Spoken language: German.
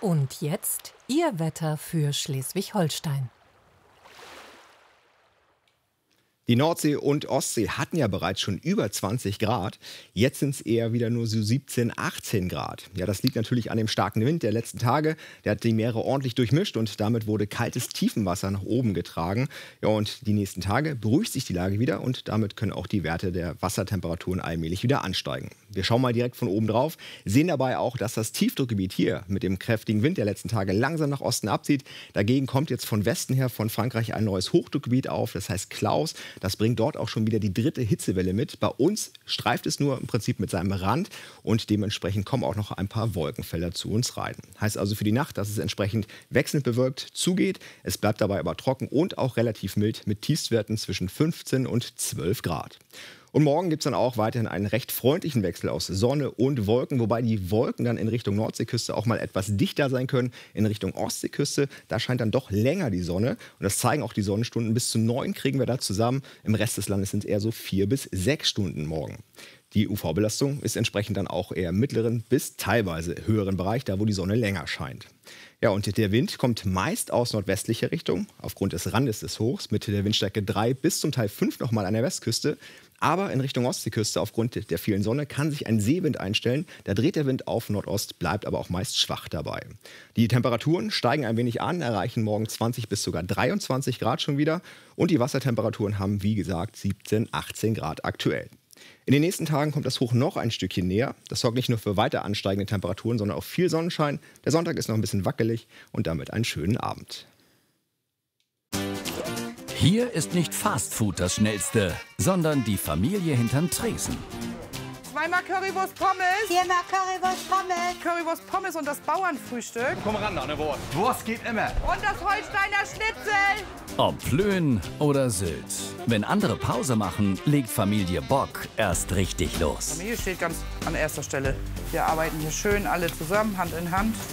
Und jetzt Ihr Wetter für Schleswig-Holstein. Die Nordsee und Ostsee hatten ja bereits schon über 20 Grad. Jetzt sind es eher wieder nur so 17, 18 Grad. Ja, das liegt natürlich an dem starken Wind der letzten Tage. Der hat die Meere ordentlich durchmischt und damit wurde kaltes Tiefenwasser nach oben getragen. Ja, und die nächsten Tage beruhigt sich die Lage wieder und damit können auch die Werte der Wassertemperaturen allmählich wieder ansteigen. Wir schauen mal direkt von oben drauf, sehen dabei auch, dass das Tiefdruckgebiet hier mit dem kräftigen Wind der letzten Tage langsam nach Osten abzieht. Dagegen kommt jetzt von Westen her von Frankreich ein neues Hochdruckgebiet auf, das heißt Klaus. Das bringt dort auch schon wieder die dritte Hitzewelle mit. Bei uns streift es nur im Prinzip mit seinem Rand und dementsprechend kommen auch noch ein paar Wolkenfelder zu uns rein. Heißt also für die Nacht, dass es entsprechend wechselnd bewölkt zugeht. Es bleibt dabei aber trocken und auch relativ mild mit Tiefstwerten zwischen 15 und 12 Grad. Und morgen gibt es dann auch weiterhin einen recht freundlichen Wechsel aus Sonne und Wolken, wobei die Wolken dann in Richtung Nordseeküste auch mal etwas dichter sein können. In Richtung Ostseeküste, da scheint dann doch länger die Sonne. Und das zeigen auch die Sonnenstunden. Bis zu 9 kriegen wir da zusammen. Im Rest des Landes sind es eher so 4 bis 6 Stunden morgen. Die UV-Belastung ist entsprechend dann auch eher im mittleren bis teilweise höheren Bereich, da wo die Sonne länger scheint. Ja, und der Wind kommt meist aus nordwestlicher Richtung, aufgrund des Randes des Hochs, mit der Windstärke 3 bis zum Teil 5 nochmal an der Westküste. Aber in Richtung Ostseeküste, aufgrund der vielen Sonne, kann sich ein Seewind einstellen. Da dreht der Wind auf Nordost, bleibt aber auch meist schwach dabei. Die Temperaturen steigen ein wenig an, erreichen morgen 20 bis sogar 23 Grad schon wieder. Und die Wassertemperaturen haben, wie gesagt, 17, 18 Grad aktuell. In den nächsten Tagen kommt das Hoch noch ein Stückchen näher. Das sorgt nicht nur für weiter ansteigende Temperaturen, sondern auch viel Sonnenschein. Der Sonntag ist noch ein bisschen wackelig und damit einen schönen Abend. Hier ist nicht Fastfood das Schnellste, sondern die Familie hinterm Tresen. Zweimal Currywurst Pommes. Viermal Currywurst Pommes. Currywurst Pommes und das Bauernfrühstück. Komm ran, eine Wurst. Wurst geht immer. Und das Holsteiner Schnitzel. Ob Flöhen oder Sylt. Wenn andere Pause machen, legt Familie Bock erst richtig los. Familie steht ganz an erster Stelle. Wir arbeiten hier schön alle zusammen, Hand in Hand.